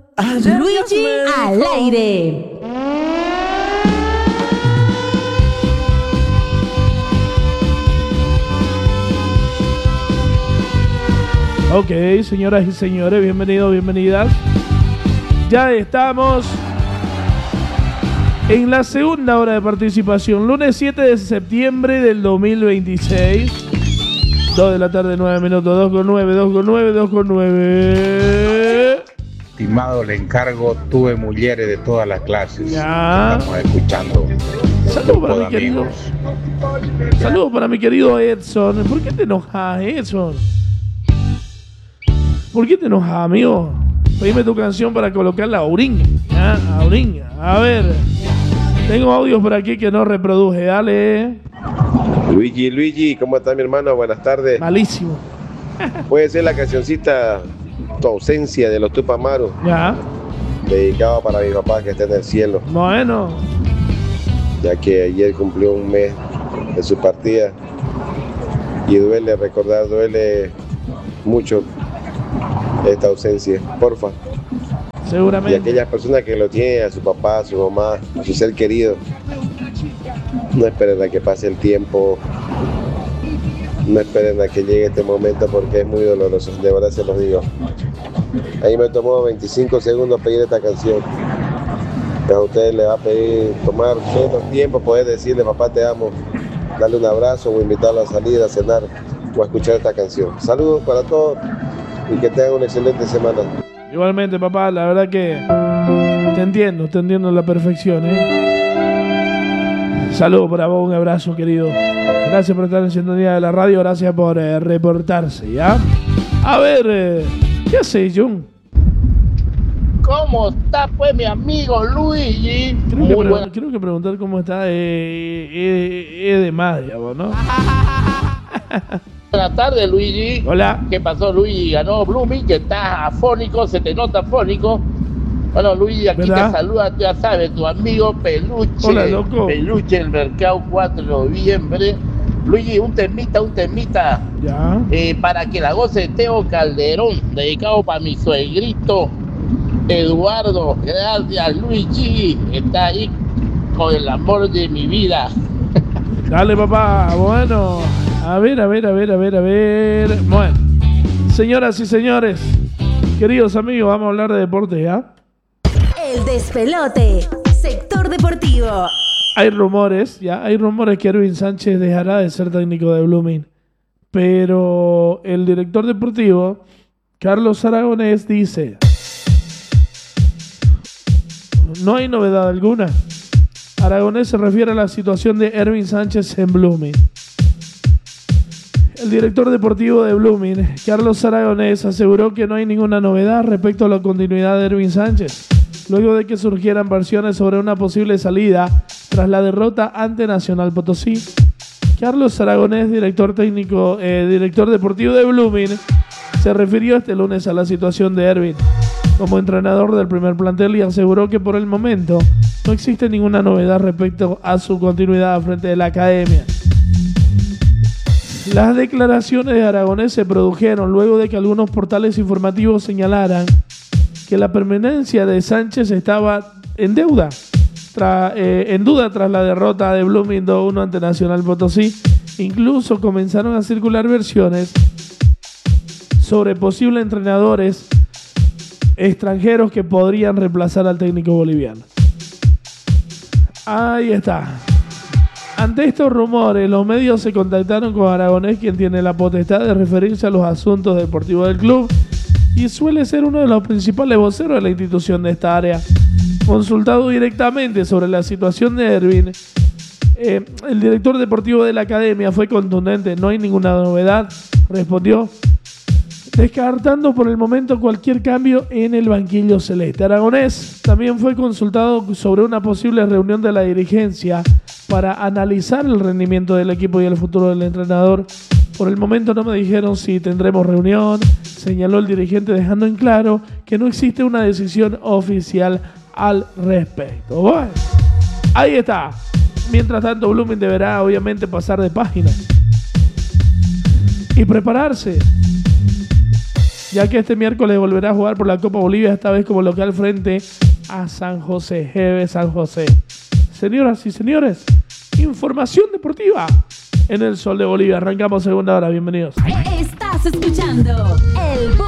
Luigi al aire. Ok, señoras y señores, bienvenidos, bienvenidas. Ya estamos en la segunda hora de participación, lunes 7 de septiembre del 2026. 2 de la tarde, 9 minutos, 2 con 9, 2 con 9, 2 con 9. Estimado, le encargo, tuve mujeres de todas las clases. Ya. Estamos escuchando. Saludos para mi querido. Saludos para mi querido Edson. ¿Por qué te enojas, Edson? ¿Por qué te enojas, amigo? Pedime tu canción para colocarla a Aurín. Aurín. A ver. Tengo audios por aquí que no reproduje. Dale. Luigi, ¿cómo está mi hermano? Buenas tardes. Malísimo. Puede ser la cancioncita Tu ausencia de los Tupamaros. Ya. Dedicado para mi papá que está en el cielo. Bueno. Ya que ayer cumplió un mes de su partida. Y duele recordar, duele mucho esta ausencia. Porfa. Seguramente. Y aquellas personas que lo tienen, a su papá, a su mamá, a su ser querido, no esperen a que pase el tiempo, no esperen a que llegue este momento porque es muy doloroso, de verdad se los digo. Ahí me tomó 25 segundos pedir esta canción. A ustedes les va a pedir tomar menos tiempo, poder decirle papá te amo, darle un abrazo o invitarlo a salir a cenar o a escuchar esta canción. Saludos para todos y que tengan una excelente semana. Igualmente, papá, la verdad que te entiendo a la perfección, Saludos para vos, un abrazo, querido. Gracias por estar en sintonía de la radio, gracias por reportarse, ¿ya? A ver, ¿qué haces, Jun? ¿Cómo está, pues, mi amigo Luigi? Creo que preguntar cómo está es de más, digamos, ¿no? Buenas tardes, Luigi. Hola. ¿Qué pasó, Luigi? Ganó Blooming, que está afónico, se te nota afónico. Bueno, Luigi, aquí ¿verdad? te saluda, ya sabes, tu amigo Peluche. Hola, loco. Peluche, el mercado 4 de noviembre. Luigi, un temita. Ya. Para que la goce de Teo Calderón, dedicado para mi suegrito Eduardo. Gracias, Luigi. Está ahí con el amor de mi vida. Dale, papá. Bueno, a ver. Bueno, señoras y señores, queridos amigos, vamos a hablar de deporte, ¿ya? El despelote. Sector deportivo. Hay rumores que Erwin Sánchez dejará de ser técnico de Blooming. Pero el director deportivo, Carlos Aragonés, dice: no hay novedad alguna. Aragonés se refiere a la situación de Erwin Sánchez en Blooming. El director deportivo de Blooming, Carlos Aragonés, aseguró que no hay ninguna novedad respecto a la continuidad de Erwin Sánchez, luego de que surgieran versiones sobre una posible salida tras la derrota ante Nacional Potosí. Carlos Aragonés, director deportivo de Blooming, se refirió este lunes a la situación de Erwin como entrenador del primer plantel y aseguró que por el momento no existe ninguna novedad respecto a su continuidad frente de la academia. Las declaraciones de Aragonés se produjeron luego de que algunos portales informativos señalaran que la permanencia de Sánchez estaba en duda tras la derrota de Blooming 2-1 ante Nacional Potosí. Incluso comenzaron a circular versiones sobre posibles entrenadores extranjeros que podrían reemplazar al técnico boliviano. Ahí está. Ante estos rumores, los medios se contactaron con Aragonés, quien tiene la potestad de referirse a los asuntos deportivos del club y suele ser uno de los principales voceros de la institución de esta área. Consultado directamente sobre la situación de Erwin, el director deportivo de la academia fue contundente: no hay ninguna novedad, respondió, descartando por el momento cualquier cambio en el banquillo celeste. Aragonés también fue consultado sobre una posible reunión de la dirigencia para analizar el rendimiento del equipo y el futuro del entrenador. Por el momento no me dijeron si tendremos reunión, señaló el dirigente, dejando en claro que no existe una decisión oficial al respecto. Bueno, ahí está. Mientras tanto, Blooming deberá obviamente pasar de página y prepararse ya que este miércoles volverá a jugar por la Copa Bolivia, esta vez como local frente a San José, GB San José. Señoras y señores, información deportiva en el Sol de Bolivia. Arrancamos segunda hora, bienvenidos. Estás escuchando el